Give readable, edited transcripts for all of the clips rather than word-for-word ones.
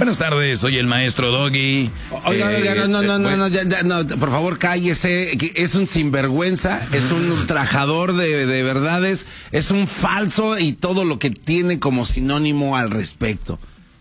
Buenas tardes, soy el maestro Doggy. Oiga, no, por favor cállese. Es un sinvergüenza, es un ultrajador de verdades, es un falso y todo lo que tiene como sinónimo al respecto.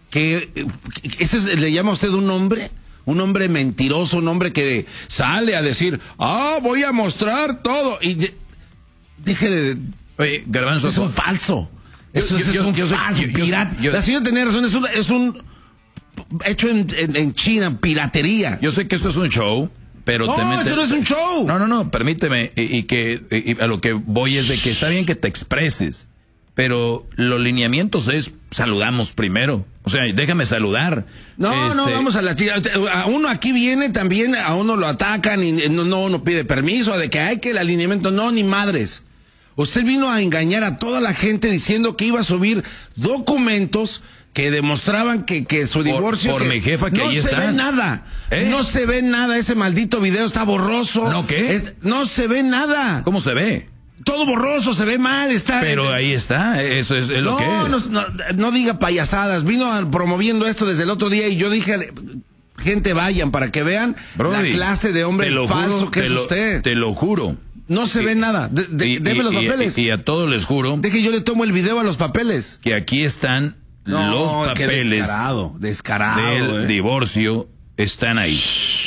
¿Le llama a usted un hombre? Un hombre mentiroso, un hombre que sale a decir, voy a mostrar todo. Y deje de... Oye, Garbanzo, es un falso. Eso es un falso, pirata. La señora tenía razón, es un hecho en China, piratería. Yo sé que esto es un show, pero... No, eso no es un show. No, permíteme, y a lo que voy es de que está bien que te expreses, pero los lineamientos es, saludamos primero. O sea, déjame saludar. No, vamos a la tira. A uno aquí viene también, a uno lo atacan y no pide permiso, de que hay que el alineamiento, no, ni madres. Usted vino a engañar a toda la gente diciendo que iba a subir documentos que demostraban que su divorcio... Por mi jefa, que ahí está. No se ve nada. No se ve nada. Ese maldito video está borroso. ¿No qué? No se ve nada. ¿Cómo se ve? Todo borroso, se ve mal, está... Pero ahí está, eso es lo que es. No diga payasadas. Vino promoviendo esto desde el otro día y yo dije... Gente, vayan para que vean la clase de hombre falso que es usted. Te lo juro. No se ve nada. Deme los papeles. Y a todos les juro. Deje, yo le tomo el video a los papeles. Que aquí están los papeles. Descarado. Del divorcio están ahí.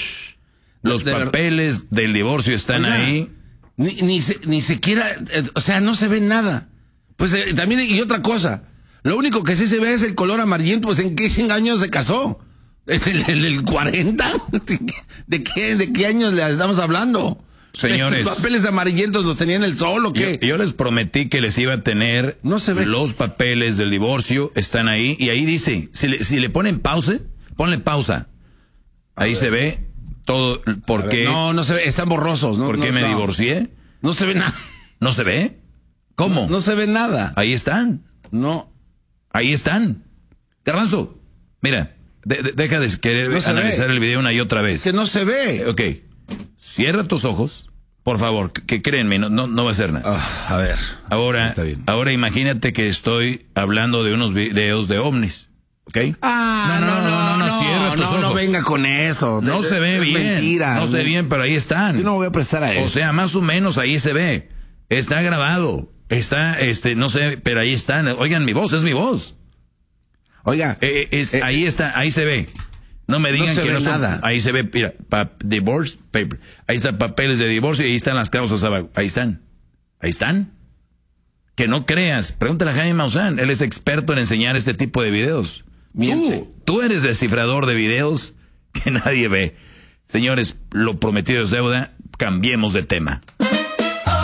Los papeles del divorcio están ahí. Ni siquiera, o sea, no se ve nada. Pues también, y otra cosa. Lo único que sí se ve es el color amarillento. Pues ¿en qué año se casó? ¿El 40? ¿De qué años le estamos hablando? Señores, ¿los papeles amarillentos los tenía en el sol o qué? Yo les prometí que les iba a tener. No se ve. Los papeles del divorcio están ahí. Y ahí dice, si le ponen pausa, ponle pausa. Ahí se ve todo. ¿Por qué? No se ve, están borrosos. ¿Por qué me divorcié? No se ve nada. ¿No se ve? ¿Cómo? No se ve nada. Ahí están. No. Ahí están. Garbanzo, mira, deja de querer analizar el video una y otra vez. Es que no se ve. Ok. Cierra tus ojos, por favor, que créenme, no va a ser nada. A ver. Ahora imagínate que estoy hablando de unos videos de ovnis, ¿ok? No, cierra tus ojos. No venga con eso. No se ve bien. Mentira. No se ve bien, pero ahí están. Yo no me voy a prestar a eso. O sea, más o menos ahí se ve. Está grabado. Está, no sé, pero ahí están. Oigan, mi voz, es mi voz. Oiga. Ahí está, ahí se ve. No me digan que no son nada. Ahí se ve, mira, divorce paper. Ahí están papeles de divorcio y ahí están las causas abajo. Ahí están. Ahí están. Que no creas. Pregúntale a Jaime Maussan. Él es experto en enseñar este tipo de videos. Tú eres descifrador de videos que nadie ve. Señores, lo prometido es deuda. Cambiemos de tema.